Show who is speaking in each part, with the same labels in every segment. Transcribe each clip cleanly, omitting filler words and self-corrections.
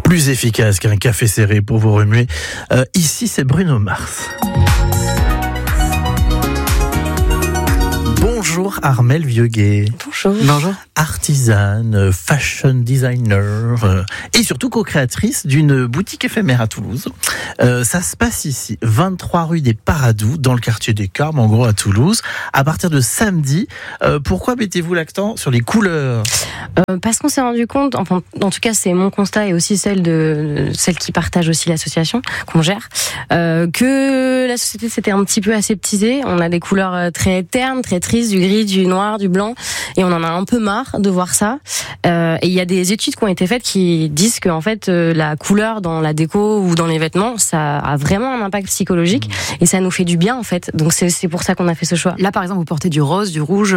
Speaker 1: plus efficace qu'un café serré pour vous remuer. Ici, c'est Bruno Mars. Bonjour Armelle Vieuguet.
Speaker 2: Bonjour.
Speaker 1: Bonjour. Artisane, fashion designer et surtout co-créatrice d'une boutique éphémère à Toulouse. Ça se passe ici, 23 rue des Paradous, dans le quartier des Carmes, en gros à Toulouse. À partir de samedi, pourquoi mettez-vous l'accent sur les couleurs ?
Speaker 2: Parce qu'on s'est rendu compte, enfin, en tout cas c'est mon constat et aussi celle qui partage aussi l'association qu'on gère, que la société s'était un petit peu aseptisée. On a des couleurs très ternes, très tristes, du gris, du noir, du blanc, et on en a un peu marre de voir ça. Et il y a des études qui ont été faites qui disent que en fait la couleur dans la déco ou dans les vêtements, ça a vraiment un impact psychologique et ça nous fait du bien en fait. Donc c'est pour ça qu'on a fait ce choix.
Speaker 3: Là par exemple vous portez du rose, du rouge,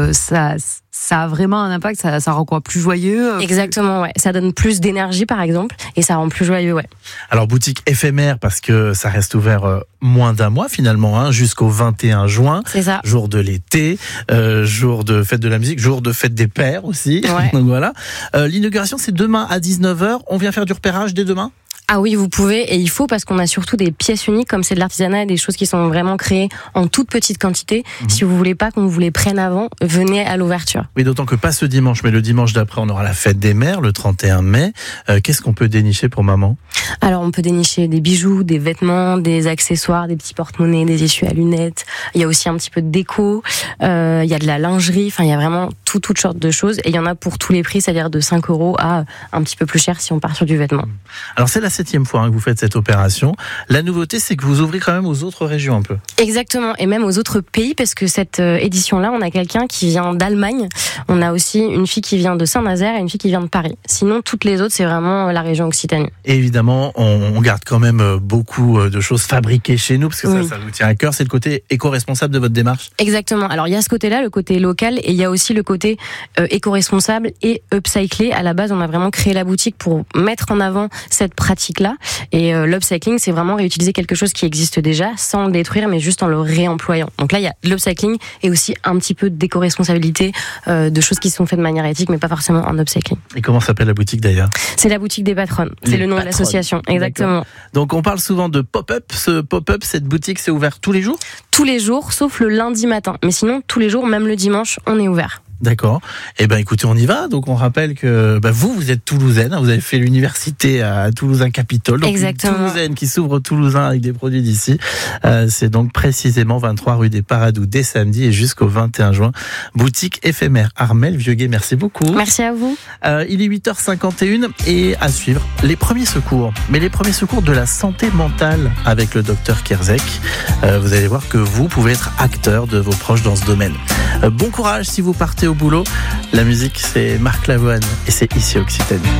Speaker 3: ça a vraiment un impact, ça rend quoi, plus joyeux?
Speaker 2: Exactement, ouais. Ça donne plus d'énergie par exemple et ça rend plus joyeux, ouais.
Speaker 1: Alors boutique éphémère parce que ça reste ouvert moins d'un mois finalement, jusqu'au 21 juin.
Speaker 2: C'est ça.
Speaker 1: Jour de l'été, jour de fête de la musique, jour de fête des pères aussi.
Speaker 2: Ouais.
Speaker 1: Donc voilà. L'inauguration c'est demain à 19h. On vient faire du repérage dès demain ?
Speaker 2: Ah oui, vous pouvez, et il faut, parce qu'on a surtout des pièces uniques, comme c'est de l'artisanat, des choses qui sont vraiment créées en toute petite quantité. Si vous voulez pas qu'on vous les prenne avant, venez à l'ouverture.
Speaker 1: Oui, d'autant que pas ce dimanche, mais le dimanche d'après, on aura la fête des mères, le 31 mai. Qu'est-ce qu'on peut dénicher pour maman ?
Speaker 2: Alors, on peut dénicher des bijoux, des vêtements, des accessoires, des petits porte-monnaies, des essuies à lunettes. Il y a aussi un petit peu de déco. Il y a de la lingerie. Enfin, il y a vraiment toutes sortes de choses. Et il y en a pour tous les prix, c'est-à-dire de 5 € à un petit peu plus cher si on part sur du vêtement.
Speaker 1: Alors, c'est la 7e fois que vous faites cette opération. La nouveauté, c'est que vous ouvrez quand même aux autres régions un peu.
Speaker 2: Exactement, et même aux autres pays, parce que cette édition-là, on a quelqu'un qui vient d'Allemagne. On a aussi une fille qui vient de Saint-Nazaire et une fille qui vient de Paris. Sinon, toutes les autres, c'est vraiment la région Occitanie.
Speaker 1: Et évidemment, on garde quand même beaucoup de choses fabriquées chez nous, parce que ça vous tient à cœur. C'est le côté éco-responsable de votre démarche ?
Speaker 2: Exactement. Alors, il y a ce côté-là, le côté local, et il y a aussi le côté éco-responsable et upcyclé. À la base, on a vraiment créé la boutique pour mettre en avant cette pratique-là. Et l'upcycling, c'est vraiment réutiliser quelque chose qui existe déjà, sans le détruire, mais juste en le réemployant. Donc là, il y a l'upcycling et aussi un petit peu d'éco-responsabilité, de choses qui sont faites de manière éthique, mais pas forcément en upcycling.
Speaker 1: Et comment s'appelle la boutique d'ailleurs ?
Speaker 2: C'est la boutique des patronnes. C'est le nom de l'association. Exactement.
Speaker 1: D'accord. Donc on parle souvent de pop-up. Ce pop-up, cette boutique, c'est ouvert tous les jours ?
Speaker 2: Tous les jours, sauf le lundi matin. Mais sinon, tous les jours, même le dimanche, on est ouvert.
Speaker 1: D'accord. Eh ben, écoutez, on y va. Donc, on rappelle que vous êtes toulousaine. Vous avez fait l'université à Toulousain-Capitole. Donc,
Speaker 2: exactement.
Speaker 1: Une toulousaine qui s'ouvre au Toulousain avec des produits d'ici. C'est donc précisément 23 rue des Paradous dès samedi et jusqu'au 21 juin. Boutique éphémère. Armelle Vieuguet, merci beaucoup.
Speaker 2: Merci à vous.
Speaker 1: Il est 8h51 et à suivre les premiers secours. Mais les premiers secours de la santé mentale avec le docteur Kierzek. Vous allez voir que vous pouvez être acteur de vos proches dans ce domaine. Bon courage si vous partez au boulot. La musique, c'est Marc Lavoine et c'est ici Occitanie.